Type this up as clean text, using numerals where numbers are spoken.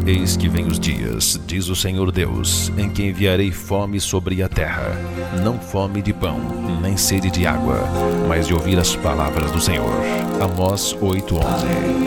Eis que vem os dias, diz o Senhor Deus, em que enviarei fome sobre a terra, não fome de pão, nem sede de água, mas de ouvir as palavras do Senhor. Amós 8:11.